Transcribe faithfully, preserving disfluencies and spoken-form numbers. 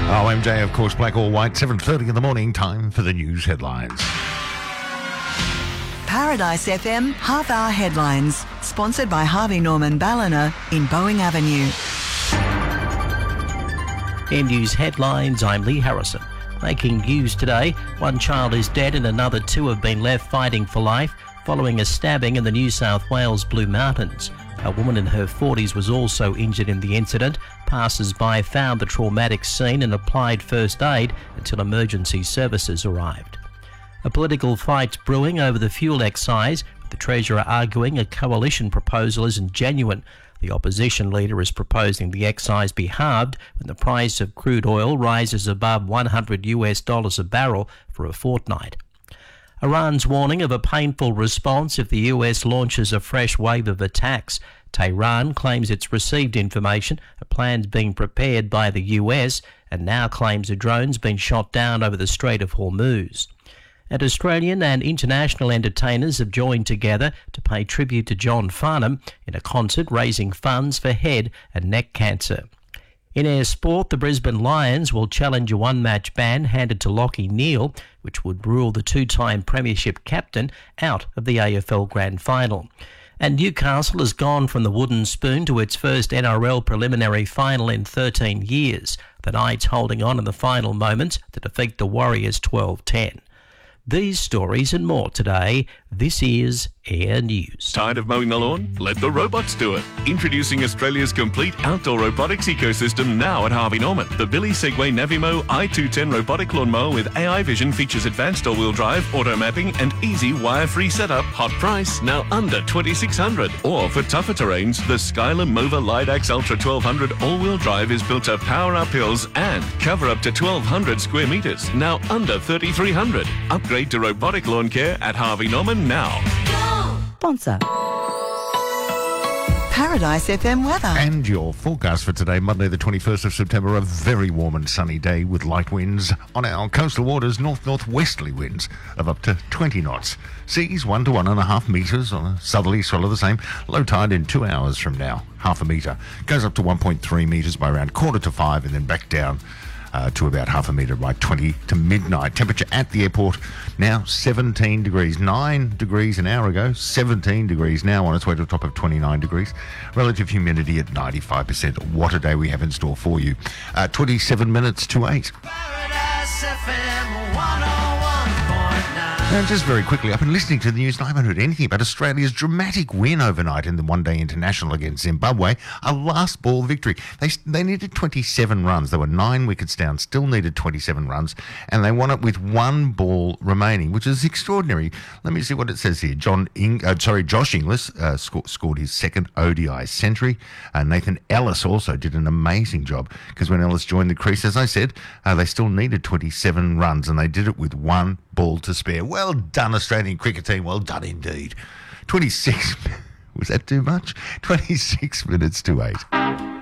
Oh, M J, of course, black or white, seven thirty in the morning, time for the news headlines. Paradise F M half-hour headlines, sponsored by Harvey Norman Ballina in Boeing Avenue. In news headlines, I'm Lee Harrison. Making news today, one child is dead and another two have been left fighting for life following a stabbing in the New South Wales Blue Mountains. A woman in her forties was also injured in the incident. Passers-by found the traumatic scene and applied first aid until emergency services arrived. A political fight brewing over the fuel excise, with the Treasurer arguing a coalition proposal isn't genuine. The opposition leader is proposing the excise be halved when the price of crude oil rises above one hundred U S dollars a barrel for a fortnight. Iran's warning of a painful response if the U S launches a fresh wave of attacks. Tehran claims it's received information, a plan's being prepared by the U S, and now claims a drone's been shot down over the Strait of Hormuz. And Australian and international entertainers have joined together to pay tribute to John Farnham in a concert raising funds for head and neck cancer. In air sport, the Brisbane Lions will challenge a one-match ban handed to Lachie Neale, which would rule the two-time premiership captain out of the A F L Grand Final. And Newcastle has gone from the wooden spoon to its first N R L preliminary final in thirteen years. The Knights holding on in the final moments to defeat the Warriors twelve ten. These stories and more today. This is Air News. Tired of mowing the lawn? Let the robots do it. Introducing Australia's complete outdoor robotics ecosystem now at Harvey Norman. The Billy Segway Navimo i two ten robotic lawnmower with A I vision features advanced all-wheel drive, auto mapping and easy wire-free setup. Hot price, now under twenty-six hundred dollars. Or for tougher terrains, the Skyler Mova Lidax Ultra twelve hundred all-wheel drive is built to power up hills and cover up to twelve hundred square metres, now under thirty-three hundred dollars. Upgrade to robotic lawn care at Harvey Norman now. Sponsor. Paradise F M weather. And your forecast for today, Monday the twenty-first of September, a very warm and sunny day with light winds. On our coastal waters, north-northwesterly winds of up to twenty knots. Seas one to one and a half metres on a southerly swell of the same. Low tide in two hours from now, half a metre. Goes up to one point three metres by around quarter to five and then back down Uh, to about half a metre by twenty to midnight. Temperature at the airport now seventeen degrees. nine degrees an hour ago, seventeen degrees now, on its way to a top of twenty-nine degrees. Relative humidity at ninety-five percent. What a day we have in store for you. Uh, twenty-seven minutes to eight. Paradise F M one oh one point nine. Now, just very quickly, I've been listening to the news and I haven't heard anything about Australia's dramatic win overnight in the one-day international against Zimbabwe, a last ball victory. They they needed twenty-seven runs. They were nine wickets down, still needed twenty-seven runs, and they won it with one ball remaining, which is extraordinary. Let me see what it says here. John, Ing- uh, sorry, Josh Inglis uh, sc- scored his second O D I century. Uh, Nathan Ellis also did an amazing job, because when Ellis joined the crease, as I said, uh, they still needed twenty-seven runs, and they did it with one ball to spare. Well done, Australian cricket team. Well done indeed. twenty-six. Was that too much? twenty-six minutes to eight.